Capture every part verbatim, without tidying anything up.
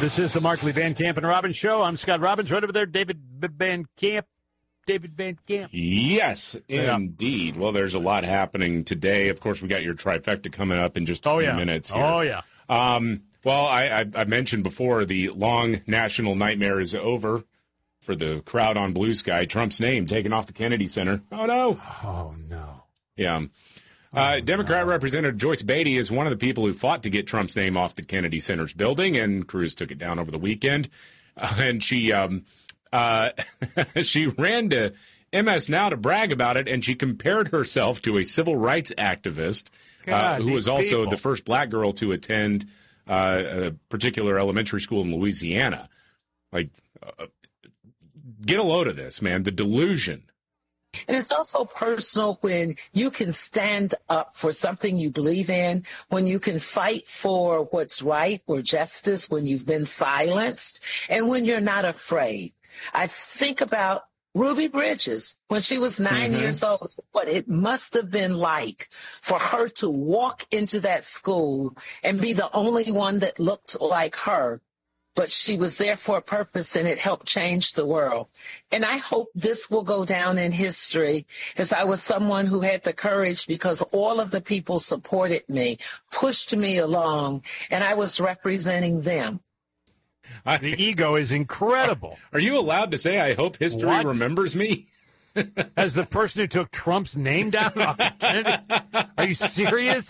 This is the Markley Van Camp and Robbins Show. I'm Scott Robbins. Right over there, David Van Camp. David Van Camp. Yes, yeah. indeed. Well, there's a lot happening today. Of course, we got your trifecta coming up in just a oh, few yeah. minutes here. Oh, yeah. Um, well, I, I, I mentioned before the long national nightmare is over for the crowd on Blue Sky. Trump's name taken off the Kennedy Center. Oh, no. Oh, no. Yeah. Uh, Democrat Representative Joyce Beatty is one of the people who fought to get Trump's name off the Kennedy Center's building, and Cruz took it down over the weekend. Uh, and she um, uh, she ran to M S Now to brag about it, and she compared herself to a civil rights activist God, uh, who was also people. the first black girl to attend uh, a particular elementary school in Louisiana. Like, uh, get a load of this, man. The delusion. And it's also personal when you can stand up for something you believe in, when you can fight for what's right or justice, when you've been silenced, and when you're not afraid. I think about Ruby Bridges when she was nine Mm-hmm. years old, what it must have been like for her to walk into that school and be the only one that looked like her. But she was there for a purpose, and it helped change the world. And I hope this will go down in history as I was someone who had the courage because all of the people supported me, pushed me along, and I was representing them. The ego is incredible. Are you allowed to say, I hope history What? remembers me? As the person who took Trump's name down off the Kennedy? Are you serious?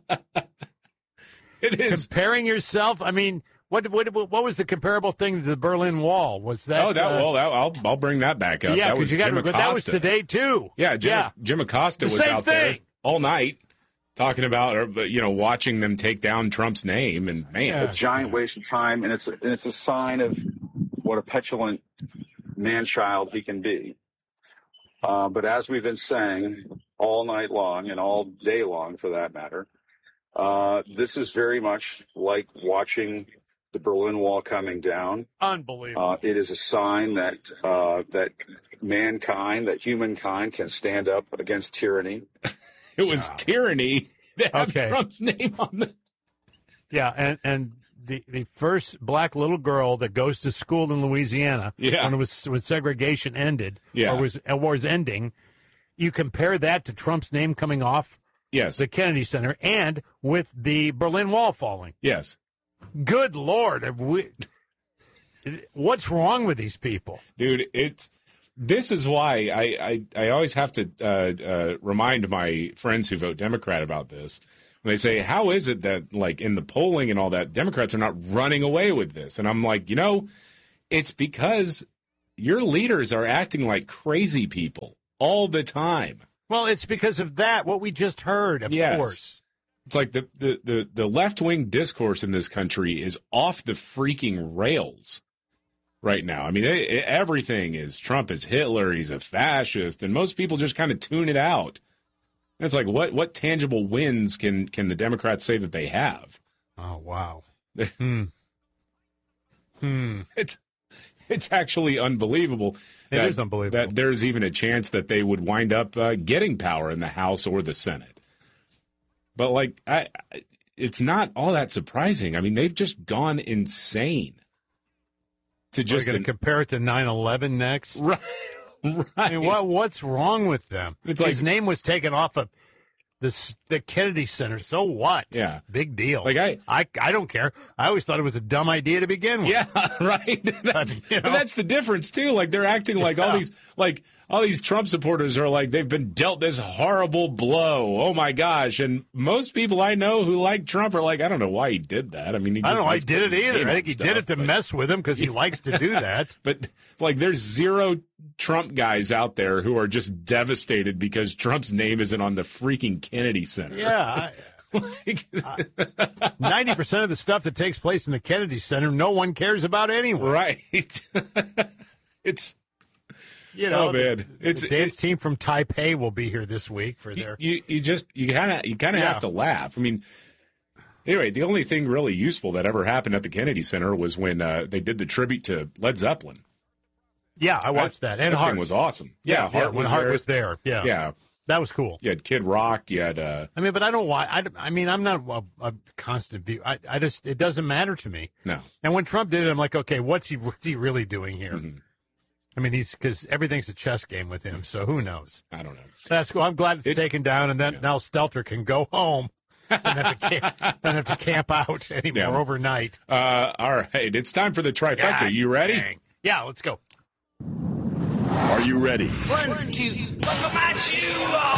It is. Comparing yourself? I mean... What, what what was the comparable thing to the Berlin Wall? Was that? Oh, that uh, well, that, I'll I'll bring that back up. Yeah, that was you got Jim that was Acosta. today too. Yeah, Jim, yeah. Jim Acosta The was same out thing. there all night talking about, or, you know, watching them take down Trump's name, and man, Yeah. a giant waste of time, and it's a, and it's a sign of what a petulant man-child he can be. Uh, but as we've been saying all night long, and all day long for that matter, uh, this is very much like watching the Berlin Wall coming down. Unbelievable. Uh, it is a sign that uh, that mankind, that humankind, can stand up against tyranny. it was Wow. tyranny to have Okay. Trump's name on the. Yeah, and and the, the first black little girl that goes to school in Louisiana Yeah. when it was when segregation ended Yeah. or was or was ending, you compare that to Trump's name coming off Yes, the Kennedy Center and with the Berlin Wall falling. yes, Good Lord, have we, what's wrong with these people? dude. It's this is why I I, I always have to uh, uh, remind my friends who vote Democrat about this. When they say, how is it that, like, in the polling and all that, Democrats are not running away with this? And I'm like, you know, it's because your leaders are acting like crazy people all the time. Well, it's because of that, what we just heard, of Yes. course. It's like the, the, the, the left-wing discourse in this country is off the freaking rails right now. I mean, they, everything is Trump is Hitler, he's a fascist, and most people just kind of tune it out. It's like, what what tangible wins can can the Democrats say that they have? Oh, wow. hmm. Hmm. It's it's actually unbelievable. It that, is unbelievable. that there's even a chance that they would wind up uh, getting power in the House or the Senate. But like, I, I, it's not all that surprising. I mean, they've just gone insane. To Just just going an- to compare it to nine eleven next? right, right. I mean, what what's wrong with them? It's His like- name was taken off of the s- the Kennedy Center. So what? Yeah. Big deal. Like, I- I, I don't care. I always thought it was a dumb idea to begin with. Yeah, right. That's you know? but that's the difference too. Like they're acting like all Yeah. these like all these Trump supporters are like they've been dealt this horrible blow. Oh my gosh! And most people I know who like Trump are like, I don't know why he did that. I mean, he I just don't know. I likes did it putting his either. name I on think he stuff, did it to but- mess with him because he likes to do that. But like, there's zero Trump guys out there who are just devastated because Trump's name isn't on the freaking Kennedy Center. Yeah. Like, Ninety percent of the stuff that takes place in the Kennedy Center, no one cares about anyway. right. It's You know, Oh, man. the, It's- the dance it- team from Taipei will be here this week for their. you you just you kind of you kind of Yeah. have to laugh. I mean, anyway, the only thing really useful that ever happened at the Kennedy Center was when uh, they did the tribute to Led Zeppelin. Yeah, I watched that. And That Hart thing was awesome. Yeah, Yeah, Hart when was Hart there. was there. Yeah. Yeah, That was cool. You had Kid Rock. You had. Uh, I mean, but I don't why. I, I mean, I'm not a, a constant view. I, I just it doesn't matter to me. no. And when Trump did it, I'm like, okay, what's he what's he really doing here? Mm-hmm. I mean, he's because everything's a chess game with him. So who knows? I don't know. That's cool. I'm glad it's It- taken down, and then yeah. now Stelter can go home and have to camp, and have to camp out anymore Yeah. overnight. Uh, all right. It's time for the trifecta. God you ready? dang. Yeah, let's go. Are you ready? One, two, buckle my shoe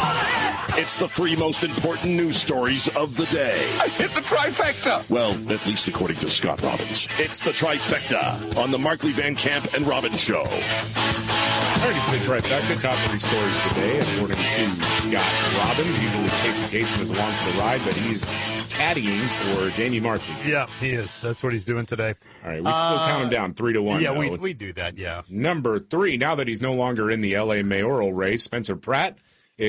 on. It's the three most important news stories of the day. I hit the trifecta. Well, at least according to Scott Robbins. It's the trifecta on the Markley Van Camp and Robbins Show. All right, it's the trifecta. Top three stories of the day, according to Scott Robbins. Usually Casey Kasem is along for the ride, but he's caddying for Jamie Markley. Yeah, he is. That's what he's doing today. All right, we still Uh, count him down three to one. Yeah, though. we we do that. Yeah. Number three, now that he's no longer in the L A mayoral race, Spencer Pratt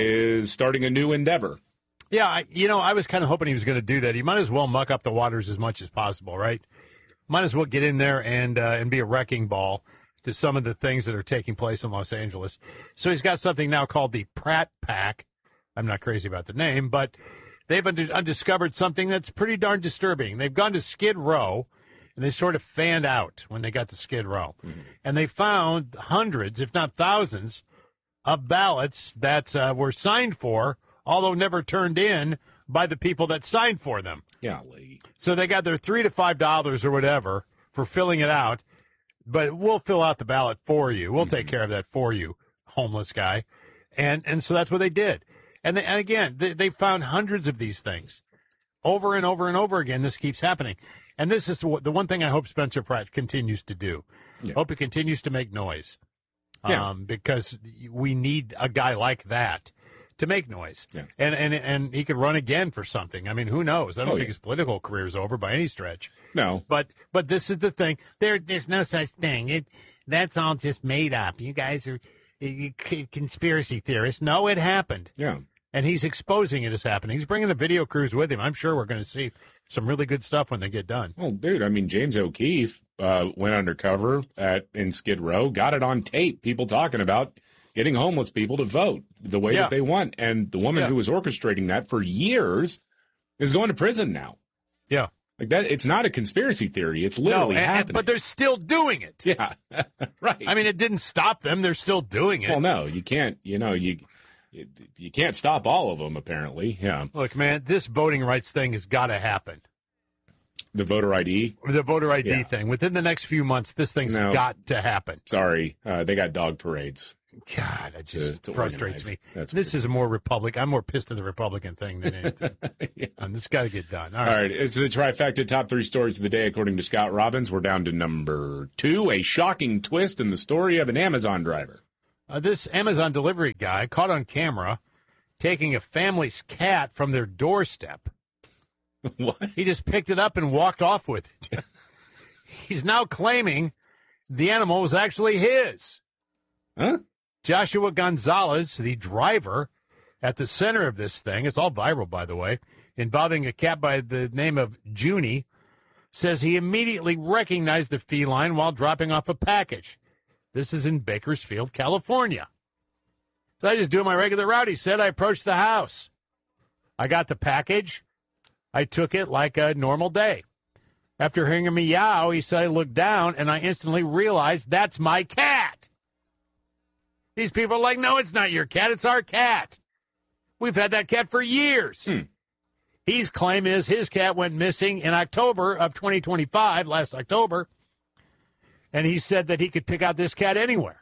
is starting a new endeavor. Yeah, I, you know, I was kind of hoping he was going to do that. He might as well muck up the waters as much as possible, right? Might as well get in there and uh, and be a wrecking ball to some of the things that are taking place in Los Angeles. So he's got something now called the Pratt Pack. I'm not crazy about the name, but they've un- undiscovered something that's pretty darn disturbing. They've gone to Skid Row, and they sort of fanned out when they got to Skid Row. Mm-hmm. And they found hundreds, if not thousands, of ballots that uh, were signed for, although never turned in by the people that signed for them. Golly. So they got their three to five dollars or whatever for filling it out, but we'll fill out the ballot for you. We'll mm-hmm. take care of that for you, homeless guy. And and so that's what they did. And, they, and again, they, they found hundreds of these things over and over and over again. This keeps happening. And this is the one thing I hope Spencer Pratt continues to do. Yeah. Hope he continues to make noise. Yeah. Um, because we need a guy like that to make noise. Yeah. And, and and he could run again for something. I mean, who knows? I don't oh, think yeah. his political career is over by any stretch. No. But but this is the thing. There There's no such thing. It That's all just made up. You guys are you, you, conspiracy theorists. No, it happened. Yeah. And he's exposing it as happening. He's bringing the video crews with him. I'm sure we're going to see some really good stuff when they get done. Well, dude, I mean, James O'Keefe uh, went undercover at in Skid Row, got it on tape, people talking about getting homeless people to vote the way yeah. that they want. And the woman yeah. who was orchestrating that for years is going to prison now. Yeah. Like that, it's not a conspiracy theory. It's literally no, and, happening. And, but they're still doing it. Yeah, right. I mean, it didn't stop them. They're still doing it. Well, no, you can't, you know, you... You can't stop all of them, apparently. Yeah. Look, man, this voting rights thing has got to happen. The voter I D? The voter I D yeah. thing. Within the next few months, this thing's no. got to happen. Sorry. Uh, they got dog parades. God, it just to, to frustrates organize. me. That's this weird. is a more Republican. I'm more pissed at the Republican thing than anything. yeah. And this got to get done. All right. All right. It's the trifecta top three stories of the day, according to Scott Robbins. We're down to number two, a shocking twist in the story of an Amazon driver. Uh, this Amazon delivery guy caught on camera taking a family's cat from their doorstep. What? He just picked it up and walked off with it. He's now claiming the animal was actually his. Huh? Joshua Gonzalez, the driver, at the center of this thing, it's all viral, by the way, involving a cat by the name of Junie, says he immediately recognized the feline while dropping off a package. This is in Bakersfield, California. So I just do my regular route. He said I approached the house. I got the package. I took it like a normal day. After hearing a meow, he said I looked down, and I instantly realized that's my cat. These people are like, no, it's not your cat. It's our cat. We've had that cat for years. Hmm. His claim is his cat went missing in October of twenty twenty-five, last October, and he said that he could pick out this cat anywhere.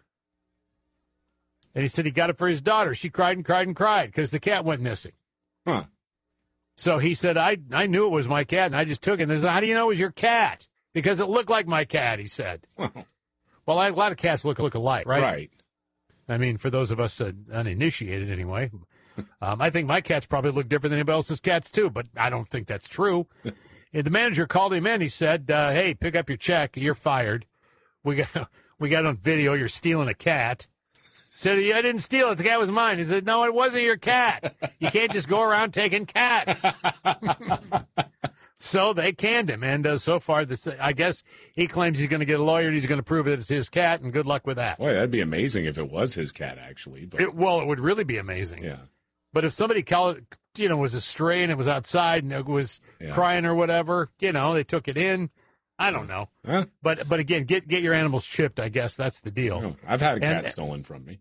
And he said he got it for his daughter. She cried and cried and cried because the cat went missing. Huh. So he said, I, I knew it was my cat, and I just took it. And they said, how do you know it was your cat? Because it looked like my cat, he said. Well, well a lot of cats look, look alike, right? Right. I mean, for those of us uh, uninitiated anyway. Um, I think my cats probably look different than anybody else's cats, too, but I don't think that's true. And the manager called him in. He said, uh, hey, pick up your check. You're fired. We got, we got on video you're stealing a cat. Said, I didn't steal it. The cat was mine. He said, no, it wasn't your cat. You can't just go around taking cats. So they canned him. And uh, so far, this, I guess he claims he's going to get a lawyer and he's going to prove that it's his cat, and good luck with that. Boy, that'd be amazing if it was his cat, actually. But It, well, it would really be amazing. yeah. But if somebody, call, you know, was a stray and it was outside and it was Yeah. crying or whatever, you know, they took it in. I don't know. Huh? But but again, get get your animals chipped. I guess that's the deal. Oh, I've had a cat And- stolen from me.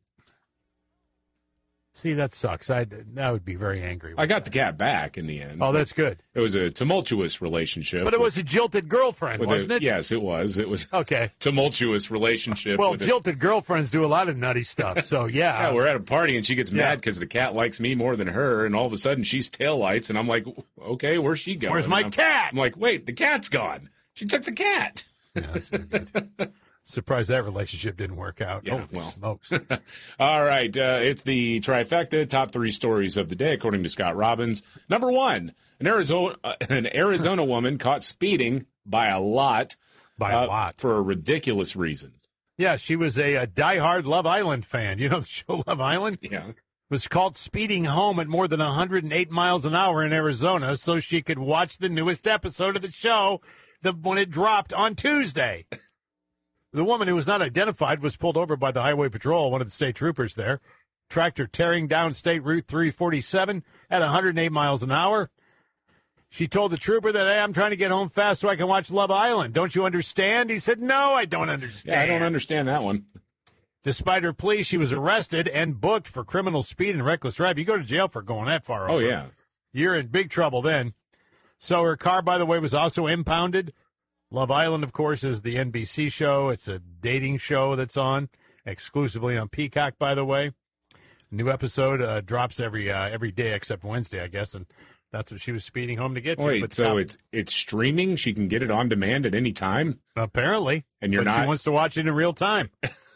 See, that sucks. I that would be very angry. with I got that. the cat back in the end. Oh, that's good. It was a tumultuous relationship. But it with- was a jilted girlfriend, with a- wasn't it? Yes, it was. It was a Okay. tumultuous relationship. Well, with a- jilted girlfriends do a lot of nutty stuff. So yeah. Yeah, we're at a party and she gets Yeah. mad because the cat likes me more than her, and all of a sudden she's taillights, and I'm like, okay, where's she going? Where's my I'm, cat? I'm like, wait, the cat's gone. She took the cat. Yeah, that's no good. Surprised that relationship didn't work out. Yeah, Holy well. smokes. All right, uh, it's the trifecta, top three stories of the day, according to Scott Robbins. Number one, an Arizona uh, an Arizona woman caught speeding by a lot, By a uh, lot. for a ridiculous reason. Yeah, she was a, a diehard Love Island fan. You know the show Love Island? Yeah. Was caught speeding home at more than one hundred eight miles an hour in Arizona so she could watch the newest episode of the show the, when it dropped on Tuesday. The woman who was not identified was pulled over by the Highway Patrol, one of the state troopers there. Tractor tearing down State Route three forty-seven at one hundred eight miles an hour. She told the trooper that, hey, I'm trying to get home fast so I can watch Love Island. Don't you understand? He said, no, I don't understand. Yeah, I don't understand that one. Despite her plea, she was arrested and booked for criminal speed and reckless drive. You go to jail for going that far Oh, over. yeah. You're in big trouble then. So her car, by the way, was also impounded. Love Island, of course, is the N B C show. It's a dating show that's on exclusively on Peacock, by the way. New episode uh, drops every uh, every day except Wednesday, I guess, and that's what she was speeding home to get to. Wait, But so stop- it's it's streaming? She can get it on demand at any time? apparently, And you're but not- She wants to watch it in real time.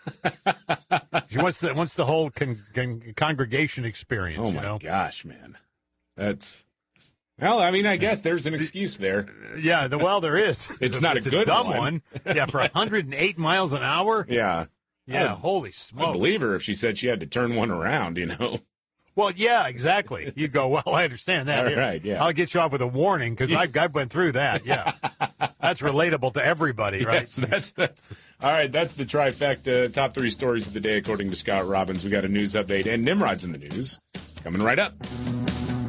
She wants the wants the whole con- con- congregation experience. Oh, you my know? gosh, man. That's... Well, I mean, I guess there's an excuse there. Yeah, the, well, there is. It's not a it's good dumb one. one. Yeah, for one hundred eight miles an hour. Yeah. Yeah, I'd- holy I'd smoke. believe her if she said she had to turn one around, you know? Well, yeah, exactly. You'd go, well, I understand that. All Here, right, yeah. I'll get you off with a warning because I've, I've went through that. Yeah. That's relatable to everybody, right? Yes, that's, that's all right. That's the trifecta. Top three stories of the day, according to Scott Robbins. We got a news update, and Nimrod's in the news coming right up.